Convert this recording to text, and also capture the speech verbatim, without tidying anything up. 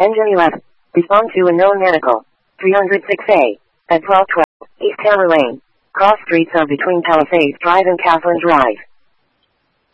Engine eleven. Respond to unknown medical. three oh six A. At twelve twelve. East Hammer Lane. Cross streets of between Palisades Drive and Catherine Drive.